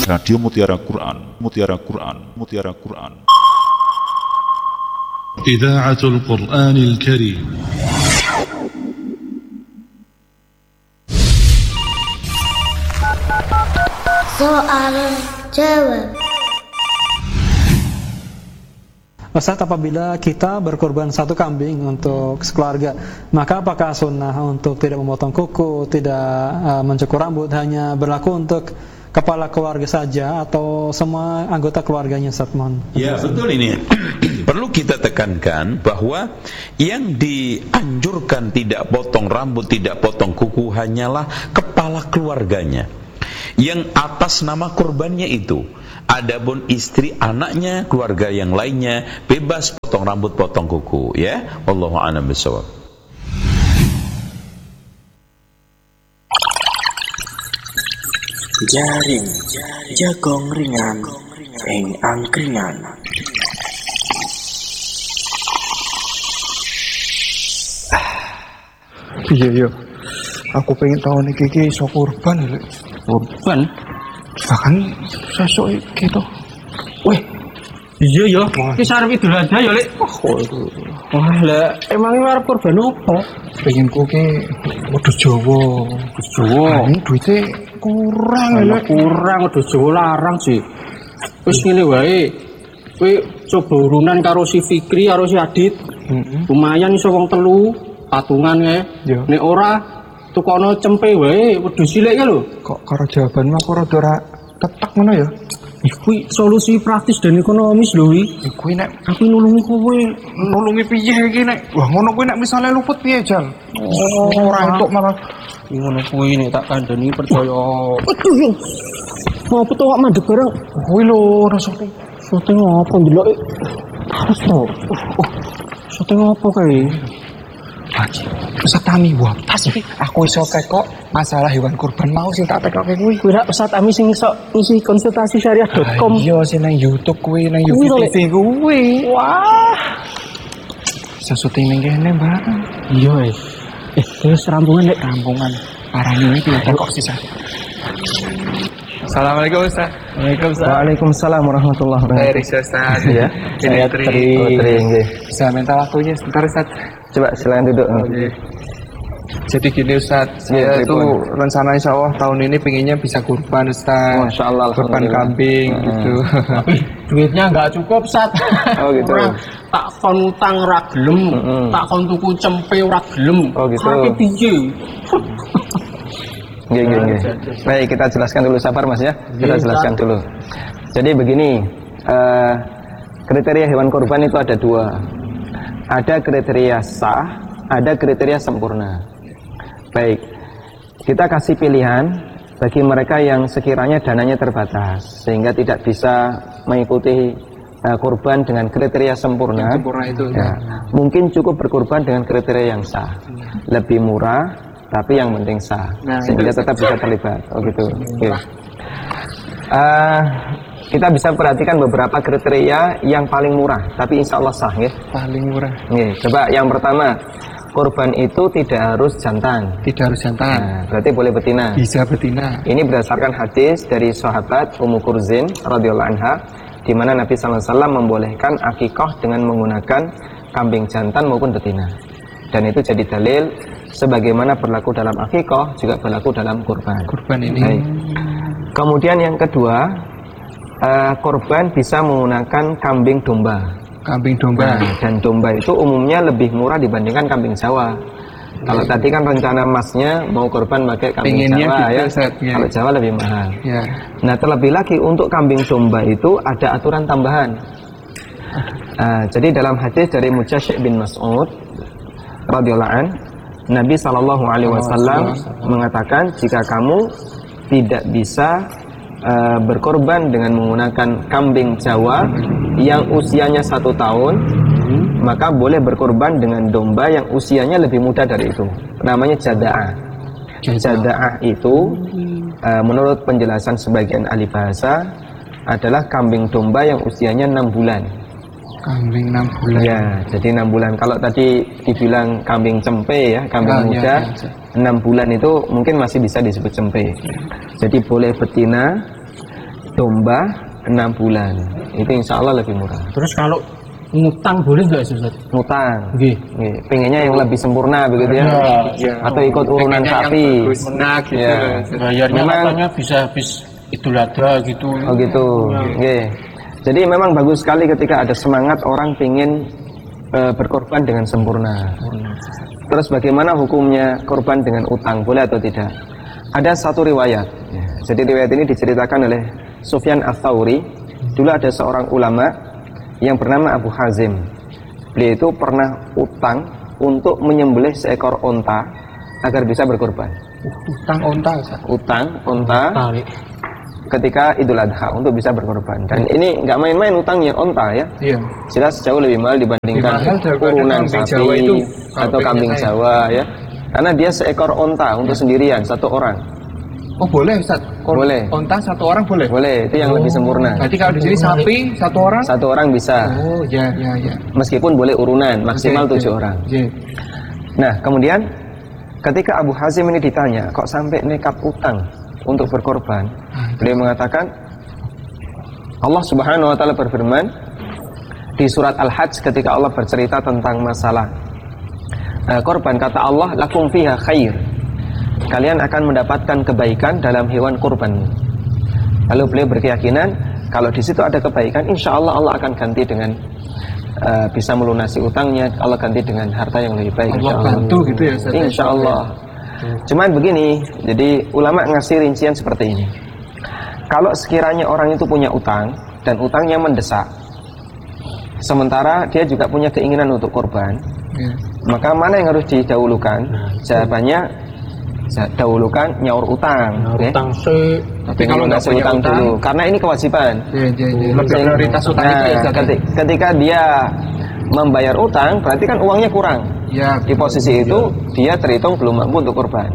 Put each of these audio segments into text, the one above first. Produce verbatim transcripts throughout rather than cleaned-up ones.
Radio Mutiara Quran, Mutiara Quran, Mutiara Quran. Idaatul Quranil Karim. Soal jawab. Ustaz, apabila kita berkorban satu kambing untuk sekeluarga, maka apakah sunnah untuk tidak memotong kuku, tidak uh, mencukur rambut, hanya berlaku untuk kepala keluarga saja atau semua anggota keluarganya, Ustaz? Mohon. Ya, betul ini. Perlu kita tekankan bahwa yang dianjurkan tidak potong rambut, tidak potong kuku hanyalah kepala keluarganya, yang atas nama kurbannya itu. Adapun istri, anaknya, keluarga yang lainnya bebas potong rambut, potong kuku, ya. Wallahu a'lam bishawab. Jaring jagong ringan ing angkringan. Iya iya, aku pengen tahu nih kiki iso kurban lho. Kurban? Bahkan sesuk gitu. Weh, iya ya, iki sarep Idul Adha ya, Lek. Wah, lah emangnya arep kurban apa? Pengen ku ki wedhus Jawa. Wedhus Jawa. Ini duitnya kurang lho. Kurang wedhus Jawa larang sih. Wis ngene wae. Kowe coba urunan karo si Fikri karo si Adit. Heeh. Lumayan iso wong telu patungan ya. Nek ora tukono cempe wae wedhus cilik lho. Kok karo jawabanmu aku rada ora tetek ngono ya? Iku solusi praktis dan ekonomis lho iki. Iku nek aku nulungi kowe, nulungi piye iki nek? Wah, ngono kuwi nek misale luput piye, Jal? Oh, ora entuk malah. Ngono kuwi nek tak kandhani percaya. Aduh yo. Apa to kok mandeg bareng? Kuwi lho, ora sote. Sote apa ndelok? Terus to. Oh. Sote apa kae? Haji, Ustaz Tami, wah, tas iki aku iso kok masalah hewan kurban mau sing tak tekoke kuwi. Kuwi rak Ustaz Tami sing iso isi konsultasi syariah dot com. Iya, sing nang YouTube kuwi, nang YouTube T V kuwi. Wah. Sesuatu ning kene, Mbak. Iya, eh. Eh, terus rampungan nek rampungan. Parane iki tekok sisa. Assalamualaikum Ustaz. Waalaikumsalam. Waalaikumsalam warahmatullahi wabarakatuh. Saya Ustaz ya. Saya Tri. Oh, Tri nggih. Bisa minta waktunya sebentar Ustaz. Coba silakan duduk. Oke. Jadi gini Ustaz, saya itu rencana insya Allah tahun ini pinginnya bisa kurban Ustaz. Masya Allah, kurban kambing hmm. gitu. Tapi duitnya nggak cukup Ustaz. Oh gitu. Orang tak kon utang ora gelem, hmm. tak kon tuku cempe ora gelem. Oh gitu. Tapi piye? Nggih, nggih, nggih. Baik, kita jelaskan dulu, sabar Mas ya. Kita jelaskan dulu. Jadi begini, uh, kriteria hewan kurban itu ada dua. Ada kriteria sah, ada kriteria sempurna. Baik, kita kasih pilihan bagi mereka yang sekiranya dananya terbatas, sehingga tidak bisa mengikuti uh, kurban dengan kriteria sempurna. Yang sempurna itu, ya. Mungkin cukup berkurban dengan kriteria yang sah. Lebih murah, tapi yang penting sah, nah, sehingga itu tetap bisa terlibat. Oh gitu. Oke. Okay. Uh, kita bisa perhatikan beberapa kriteria yang paling murah, tapi insya Allah sah, ya. Paling murah. Nih, coba yang pertama, kurban itu tidak harus jantan. Tidak harus jantan. Nah, berarti boleh betina. Bisa betina. Ini berdasarkan hadis dari sahabat Ummu Kurzin radhiyallahu anha, di mana Nabi sallallahu alaihi wasallam membolehkan akikah dengan menggunakan kambing jantan maupun betina. Dan itu jadi dalil sebagaimana berlaku dalam akikah juga berlaku dalam kurban. Kurban ini. Baik. Kemudian yang kedua, uh, kurban bisa menggunakan kambing domba. Kambing domba. Nah, dan domba itu umumnya lebih murah dibandingkan kambing Jawa. Ya. Kalau tadi kan rencana Masnya mau kurban pakai kambing Pengennya Jawa gitu, ya. Set, ya. Kalau Jawa lebih mahal. Ya. Nah, terlebih lagi untuk kambing domba itu ada aturan tambahan. Uh, jadi dalam hadis dari Mujasyid bin Mas'ud radhiyallahu an, Nabi sallallahu alaihi wasallam mengatakan, jika kamu tidak bisa uh, berkorban dengan menggunakan kambing Jawa yang usianya satu tahun, hmm. maka boleh berkorban dengan domba yang usianya lebih muda dari itu. Namanya jada'ah. Jada'ah itu uh, menurut penjelasan sebagian ahli bahasa adalah kambing domba yang usianya enam bulan. Kambing enam bulan. Ya, jadi enam bulan. Kalau tadi dibilang kambing cempe ya, kambing oh, muda, ya, ya. enam bulan itu mungkin masih bisa disebut cempe. Jadi boleh betina domba enam bulan. Itu insya Allah lebih murah. Terus kalau ngutang boleh nggak Ustaz? Ngutang. Nggih. Nggih. Pengennya yang lebih sempurna begitu ya. Ya. Atau ikut urunan sapi. Nah, gitu. Ya. Bayarnya Memang, katanya bisa habis Idul Adha gitu. Oh gitu. Nggih. Jadi memang bagus sekali ketika ada semangat orang ingin e, berkorban dengan sempurna. Terus bagaimana hukumnya korban dengan utang, boleh atau tidak? Ada satu riwayat. Ya. Jadi riwayat ini diceritakan oleh Sufyan Ats-Tsauri. Dulu ada seorang ulama yang bernama Abu Hazim. Beliau itu pernah utang untuk menyembelih seekor onta agar bisa berkorban. Utang onta, Ustaz. Utang onta. Tarik. Ketika Idul Adha untuk bisa berkorban. Dan ini nggak main-main utangnya, onta ya. Iya. Jelas jauh lebih mahal dibandingkan urunan sapi itu, atau kambing saya. Jawa ya. Karena dia seekor onta untuk sendirian satu orang. Oh boleh Ustaz? Kor Boleh. Onta satu orang boleh? Boleh, itu yang oh. lebih sempurna. Berarti kalau di sini sapi satu orang? Satu orang bisa. Oh ya ya ya. Meskipun boleh urunan maksimal okay, tujuh okay. orang. Okay. Nah kemudian ketika Abu Hazim ini ditanya, kok sampai nekat utang untuk berkorban, beliau mengatakan Allah Subhanahu wa taala berfirman di surat Al-Hajj ketika Allah bercerita tentang masalah uh, korban, kata Allah, lakum fiha khair, kalian akan mendapatkan kebaikan dalam hewan kurban. Lalu beliau berkeyakinan kalau di situ ada kebaikan, insya Allah Allah akan ganti dengan uh, bisa melunasi utangnya, Allah ganti dengan harta yang lebih baik. Allah bantu gitu ya Ustaz. Insya Allah. Cuman begini, jadi ulama ngasih rincian seperti ini. Kalau sekiranya orang itu punya utang dan utangnya mendesak, sementara dia juga punya keinginan untuk korban, ya. Maka mana yang harus didahulukan? Nah, jawabannya dahulukan nyaur utang. Nyaur okay? utang sih. Tapi kalau nggak punya utang, utang dulu, karena ini kewajiban. Ya, ya, ya. Lebih prioritas utang nah, itu ya, ketika, ketika dia membayar utang, berarti kan uangnya kurang. Ya, di posisi itu dia terhitung belum mampu untuk korban.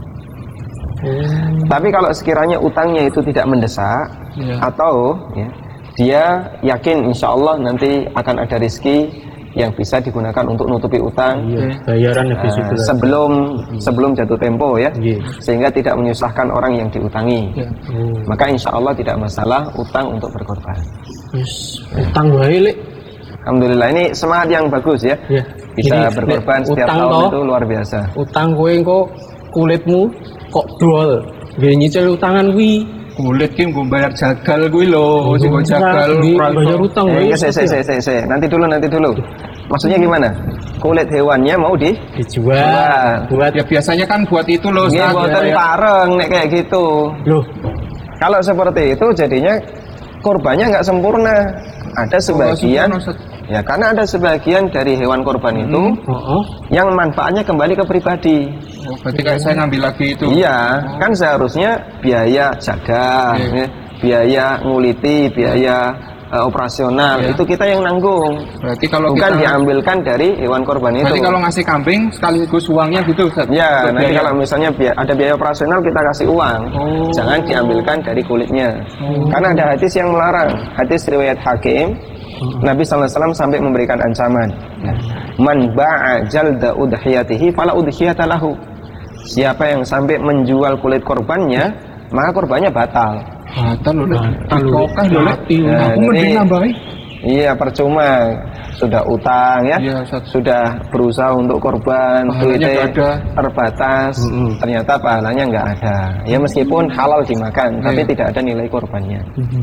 Hmm. Tapi kalau sekiranya utangnya itu tidak mendesak, ya. Atau ya, dia yakin insya Allah nanti akan ada rezeki yang bisa digunakan untuk nutupi utang, ya, bayaran uh, sebelum hmm. sebelum jatuh tempo ya, ya, sehingga tidak menyusahkan orang yang diutangi. Ya. Hmm. Maka insya Allah tidak masalah utang untuk berkorban. Yes. Utang baik. Alhamdulillah, ini semangat yang bagus ya, ya. Bisa ini, berkorban setiap tahun toh, itu luar biasa. Utang kowe kok kulitmu kok dol, nggih nyicil utangan kuwi. Kulit ki nggo bayar jagal kuwi lho, sing jagal bayar utang kuwi. Eh, se se se se, nanti dulu nanti dulu. Maksudnya gimana? Kulit hewannya mau di dijual. Buat ya biasanya kan buat itu loh, Ustaz. Buatan ya, pareng nek kayak gitu. Loh. Kalau seperti itu jadinya korbannya nggak sempurna. Ada sebagian oh, ya, karena ada sebagian dari hewan korban itu hmm. uh-uh. yang manfaatnya kembali ke pribadi. Oh, berarti kayak saya ngambil lagi itu. Iya, oh. kan seharusnya biaya jaga, okay. ya, biaya nguliti, biaya uh, operasional yeah. itu kita yang nanggung. Berarti kalau bukan kita diambilkan dari hewan korban itu. Berarti kalau ngasih kambing sekaligus uangnya gitu, Ustaz. Ya, nanti biaya. Kalau misalnya biaya, ada biaya operasional kita kasih uang, oh. jangan diambilkan dari kulitnya. Oh. Karena ada hadis yang melarang, hadis riwayat Hakim. Hmm. Nabi sallallahu alaihi wasallam sampai memberikan ancaman. Man ba'a jalda udhiyatihi fala udhiyata lahu. Siapa yang sampai menjual kulit korbannya, maka korbannya batal. Batal loh. Batal loh. Aku mending nambahi. Iya, percuma. Sudah utang ya, ya sudah berusaha untuk korban, duitnya terbatas, mm-hmm. ternyata pahalanya nggak ada. Ya meskipun halal dimakan, yeah. tapi tidak ada nilai korbannya.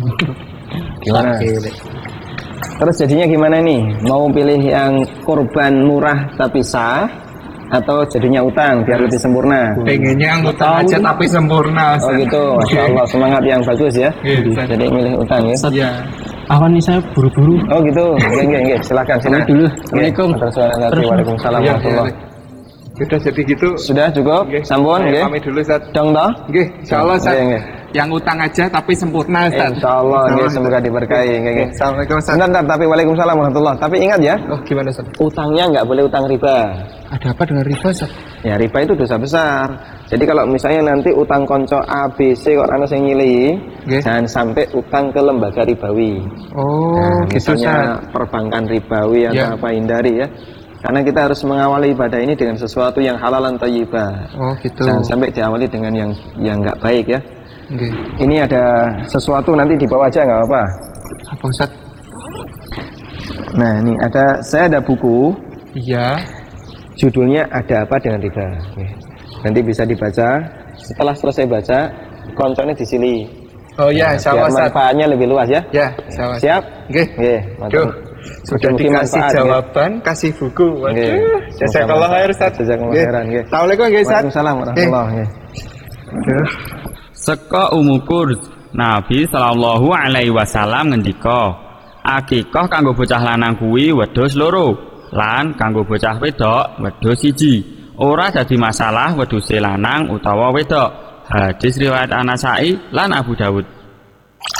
Gimana? Terus jadinya gimana nih? Mau pilih yang korban murah tapi sah, atau jadinya utang biar lebih sempurna? Pengennya yang utang aja tapi sempurna. Oh gitu, Masya Allah, semangat yang bagus ya. Yeah, jadi milih utang ya. Yeah. Awan nih saya buru-buru. Oh gitu, nggih nggih nggih, silakan silakan dulu. Assalamualaikum. Waalaikumsalam warahmatullahi. Sudah jadi gitu. Sudah cukup? Sampun nggih. Pamit dulu Ustaz. Dong toh? Nggih, insyaallah Ustaz. Yang utang aja tapi sempurna Ustaz. Insyaallah nggih, semoga diberkahi nggih nggih. Assalamualaikum Ustaz. Bentar, tapi waalaikumsalam warahmatullahi. Tapi ingat ya. Oh, gimana Ustaz? Utangnya enggak boleh utang riba. Ada apa dengan riba Ustaz? Ya, riba itu dosa besar. Jadi kalau misalnya nanti utang konco A B C kok ana sing nyili, okay. jangan sampai utang ke lembaga ribawi. Oh, nah, gitu misalnya perbankan ribawi atau yeah. apa, hindari ya. Karena kita harus mengawali ibadah ini dengan sesuatu yang halal dan thayyibah. Oh, gitu. Jangan sampai diawali dengan yang yang enggak baik ya. Nggih. Ini ada sesuatu nanti di bawah aja nggak apa-apa. Apa Ustaz? Nah, ini ada saya ada buku. Iya. Judulnya Ada Apa Dengan Riba. Oke. Nanti bisa dibaca. Setelah selesai baca, kontennya di sini. Oh iya, Nah, sama biar Ustaz. manfaatnya lebih luas ya. Ya, sama. Siap? Nggih. Oke, mantap. Duh, sudah Mungkin dikasih manfaat, jawaban, kasih buku. Oke. Waduh. Jazakallah khair Ustaz. Jazakallah Nggih. khairan, nggih. Assalamualaikum nggih Ustaz. Waalaikumsalam warahmatullahi wabarakatuh. Aduh. Seka umukur Nabi sallallahu alaihi wasallam ngendika, akikah kanggo bocah lanang kuwi wedhus loro, lan kanggo bocah wedok wedhus siji. Ora dadi masalah wedhuse lanang utawa wedok. Hadis riwayat An-Nasa'i lan Abu Dawud.